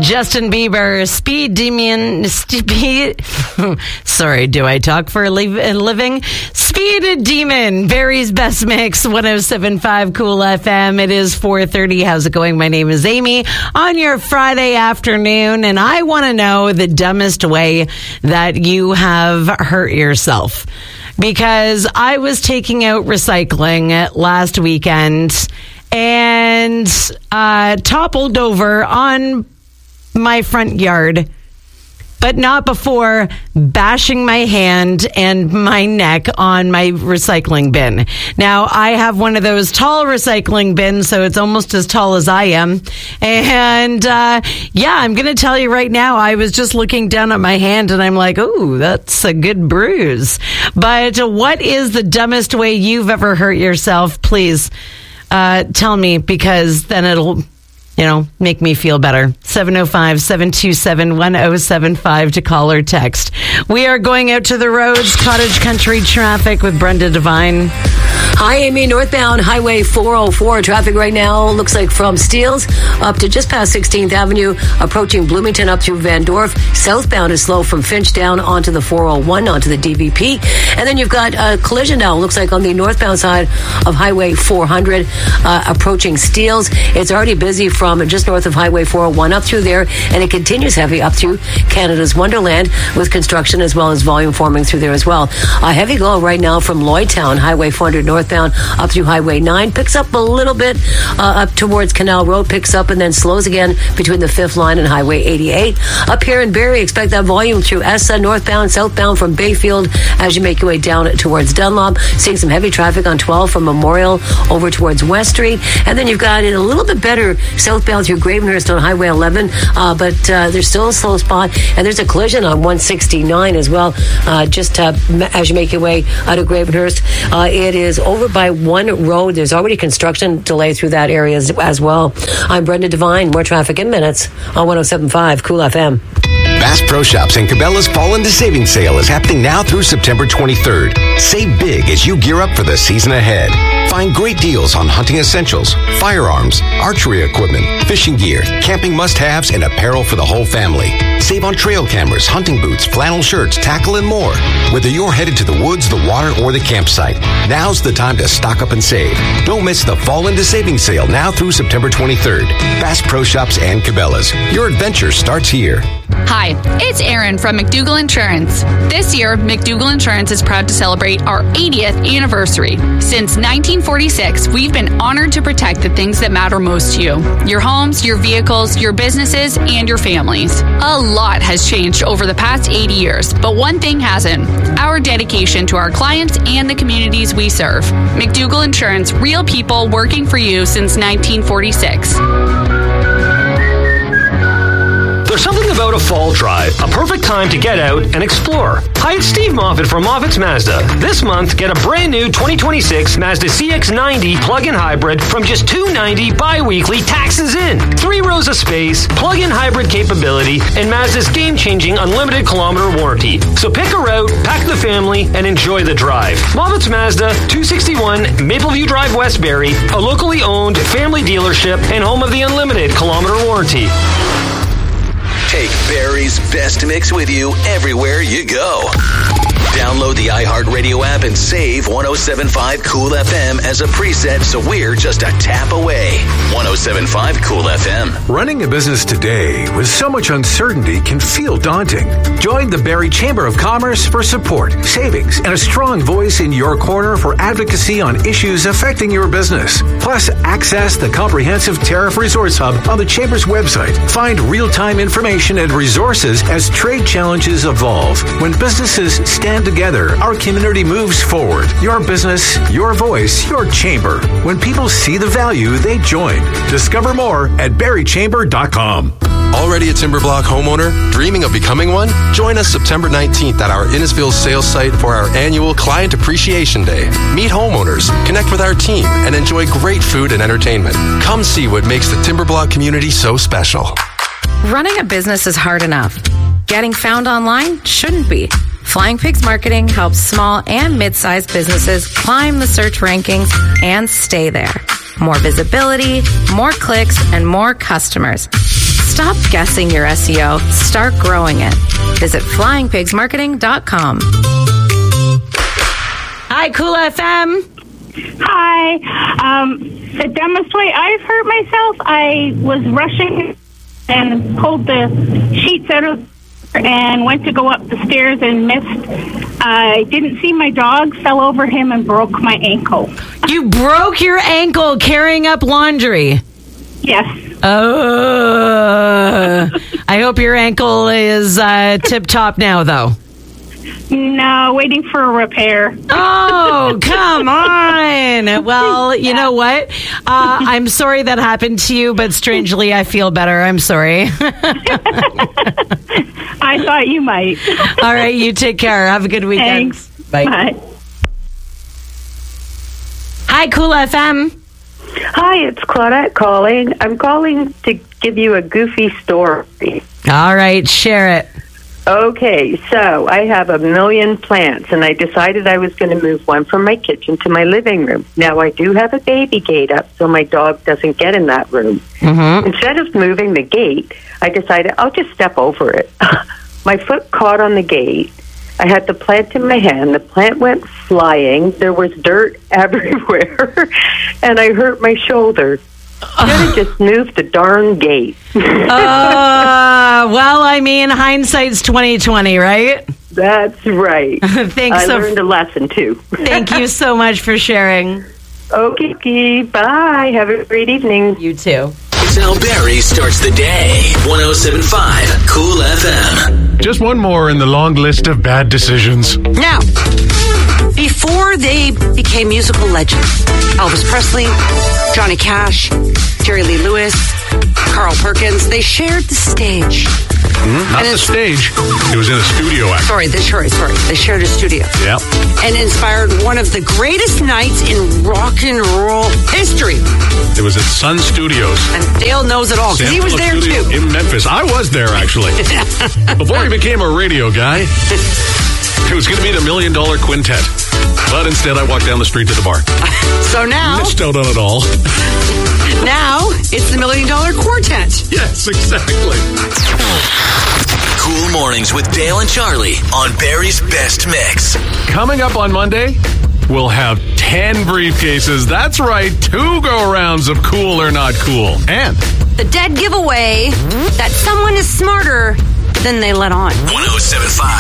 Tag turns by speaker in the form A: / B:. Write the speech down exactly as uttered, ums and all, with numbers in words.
A: Justin Bieber, Speed Demon, Speed, sorry, do I talk for a living? Speed Demon, Barry's Best Mix, one oh seven point five Cool F M. It is four thirty. How's it going? My name is Amy on your Friday afternoon, and I want to know the dumbest way that you have hurt yourself. Because I was taking out recycling last weekend and uh, toppled over on my front yard, but not before bashing my hand and my neck on my recycling bin. Now, I have one of those tall recycling bins, so it's almost as tall as I am. And, uh, yeah, I'm going to tell you right now, I was just looking down at my hand and I'm like, ooh, that's a good bruise. But what is the dumbest way you've ever hurt yourself? Please, uh, tell me, because then it'll, you know, make me feel better. seven oh five, seven two seven, one oh seven five to call or text. We are going out to the roads, cottage country traffic with Brenda Devine.
B: Hi, Amy. Northbound Highway four oh four. Traffic right now looks like from Steeles up to just past sixteenth Avenue, approaching Bloomington up through Van Dorf. Southbound is slow from Finch down onto the four oh one, onto the D V P. And then you've got a collision now, looks like on the northbound side of Highway four hundred, uh, approaching Steeles. It's already busy from just north of Highway four oh one up through there, and it continues heavy up through Canada's Wonderland with construction as well as volume forming through there as well. A heavy go right now from Lloydtown, Highway four hundred northbound up through Highway nine, picks up a little bit uh, up towards Canal Road, picks up and then slows again between the fifth line and Highway eighty-eight. Up here in Barrie, expect that volume through Essa, northbound, southbound from Bayfield as you make your way down towards Dunlop. Seeing some heavy traffic on twelve from Memorial over towards West Street. And then you've got it a little bit better southbound through Gravenhurst on Highway eleven, uh, but uh, there's still a slow spot. And there's a collision on one sixty-nine as well, uh, just uh, as you make your way out of Gravenhurst. Uh, it is over by one road. There's already construction delay through that area as, as well. I'm Brenda Devine. More traffic in minutes on one oh seven point five Cool F M.
C: Bass Pro Shops and Cabela's Fall into Savings Sale is happening now through September twenty-third. Save big as you gear up for the season ahead. Find great deals on hunting essentials, firearms, archery equipment, fishing gear, camping must-haves, and apparel for the whole family. Save on trail cameras, hunting boots, flannel shirts, tackle, and more. Whether you're headed to the woods, the water, or the campsite, now's the time to stock up and save. Don't miss the Fall into Savings Sale now through September twenty-third. Bass Pro Shops and Cabela's. Your adventure starts here.
D: Hi, it's Erin from McDougall Insurance. This year, McDougall Insurance is proud to celebrate our eightieth anniversary. Since nineteen forty-six, we've been honored to protect the things that matter most to you. Your homes, your vehicles, your businesses, and your families. A lot has changed over the past eighty years, but one thing hasn't. Our dedication to our clients and the communities we serve. McDougall Insurance, real people working for you since nineteen forty-six.
E: There's something about a fall drive, a perfect time to get out and explore. Hi, it's Steve Moffitt from Moffitt's Mazda. This month, get a brand new twenty twenty-six Mazda C X ninety plug-in hybrid from just two hundred ninety dollars bi-weekly, taxes in. Three rows of space, plug-in hybrid capability, and Mazda's game-changing unlimited kilometer warranty. So pick a route, pack the family, and enjoy the drive. Moffitt's Mazda, two sixty-one Mapleview Drive, Westbury, a locally owned family dealership and home of the unlimited kilometer warranty.
F: Take Barry's Best Mix with you everywhere you go. Download the iHeartRadio app and save one oh seven point five Cool F M as a preset so we're just a tap away. one oh seven point five Cool F M.
G: Running a business today with so much uncertainty can feel daunting. Join the Barrie Chamber of Commerce for support, savings, and a strong voice in your corner for advocacy on issues affecting your business. Plus, access the comprehensive Tariff Resource Hub on the Chamber's website. Find real-time information and resources as trade challenges evolve. When businesses stand together, our community moves forward. Your business, your voice, your chamber. When people see the value, they join. Discover more at barrie chamber dot com.
H: Already a Timberblock homeowner? Dreaming of becoming one? Join us September nineteenth at our Innisfil sales site for our annual Client Appreciation Day. Meet homeowners, connect with our team, and enjoy great food and entertainment. Come see what makes the Timberblock community so special.
I: Running a business is hard enough. Getting found online shouldn't be. Flying Pigs Marketing helps small and mid-sized businesses climb the search rankings and stay there. More visibility, more clicks, and more customers. Stop guessing your S E O. Start growing it. Visit flying pigs marketing dot com.
A: Hi, Cool F M.
J: Hi. Um, the dumbest way I've hurt myself, I was rushing and pulled the sheets out of and went to go up the stairs and missed. I didn't see my dog, fell over him and broke my ankle.
A: You broke your ankle carrying up laundry.
J: Yes.
A: Oh. I hope your ankle is uh, tip-top now, though.
J: No, waiting for a repair.
A: Oh, come on. Well, you know what? Uh, I'm sorry that happened to you, but strangely, I feel better. I'm sorry.
J: I thought you might.
A: All right, you take care. Have a good weekend.
J: Thanks.
A: Bye.
J: Bye.
A: Hi, Cool F M.
K: Hi, it's Claudette calling. I'm calling to give you a goofy story.
A: All right, share it.
K: Okay, so I have a million plants, and I decided I was going to move one from my kitchen to my living room. Now, I do have a baby gate up, so my dog doesn't get in that room.
A: Mm-hmm.
K: Instead of moving the gate, I decided I'll just step over it. My foot caught on the gate. I had the plant in my hand. The plant went flying. There was dirt everywhere, and I hurt my shoulder. Should have just moved the darn gate.
A: uh, well, I mean, hindsight's twenty twenty, right?
K: That's right.
A: Thanks.
K: I
A: so
K: learned a lesson, too.
A: Thank you so much for sharing.
K: Okay, bye. Have a great evening.
A: You too.
F: It's how Barry starts the day. one oh seven point five Cool F M.
L: Just one more in the long list of bad decisions.
M: Now, before they became musical legends, Elvis Presley, Johnny Cash, Jerry Lee Lewis, Carl Perkins, they shared the stage.
L: Mm, not the stage. It was in a studio, actually.
M: Sorry, they, sorry, sorry. They shared a studio.
L: Yeah.
M: And inspired one of the greatest nights in rock and roll history.
L: It was at Sun Studios.
M: And Dale knows it all, because he was there, too.
L: In Memphis. I was there, actually. Before he became a radio guy, it was going to be the Million Dollar Quintet. But instead, I walked down the street to the bar.
M: So now...
L: Missed out on it all.
M: Now, it's the Million Dollar Quartet.
L: Yes, exactly.
F: Cool Mornings with Dale and Charlie on Barry's Best Mix.
L: Coming up on Monday, we'll have ten briefcases. That's right, two go-rounds of Cool or Not Cool. And...
M: the dead giveaway that someone is smarter than they let on.
F: one oh seven point five